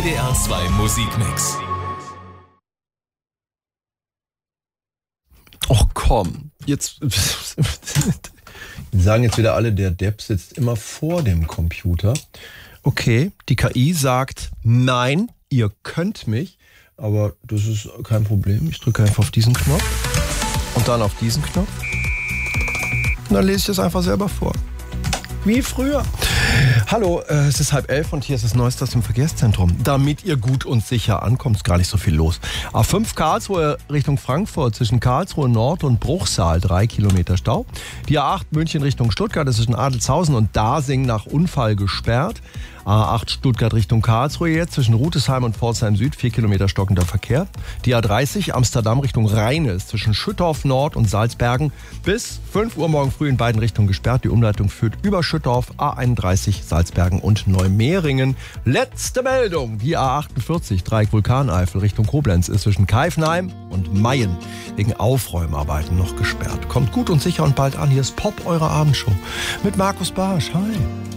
NDR 2 Musikmix. Och komm, jetzt sagen jetzt wieder alle, der Depp sitzt immer vor dem Computer. Okay, die KI sagt, nein, ihr könnt mich, aber das ist kein Problem. Ich drücke einfach auf diesen Knopf und dann auf diesen Knopf. Und dann lese ich das einfach selber vor. Wie früher. Hallo, es ist 10:30 und hier ist das Neueste aus dem Verkehrszentrum. Damit ihr gut und sicher ankommt, ist gar nicht so viel los. A5 Karlsruhe Richtung Frankfurt zwischen Karlsruhe Nord und Bruchsal 3 Kilometer Stau. Die A8 München Richtung Stuttgart ist zwischen Adelzhausen und Dasing nach Unfall gesperrt. A8 Stuttgart Richtung Karlsruhe jetzt zwischen Rutesheim und Pforzheim Süd 4 Kilometer stockender Verkehr. Die A30 Amsterdam Richtung Rheine ist zwischen Schüttorf Nord und Salzbergen bis 5 Uhr morgen früh in beiden Richtungen gesperrt. Die Umleitung führt über Schüttorf, A31 Salzbergen und Neumehringen. Letzte Meldung, die A48 Dreieck Vulkaneifel Richtung Koblenz ist zwischen Keifenheim und Mayen wegen Aufräumarbeiten noch gesperrt. Kommt gut und sicher und bald an. Hier ist Pop, eure Abendshow mit Markus Barsch. Hi.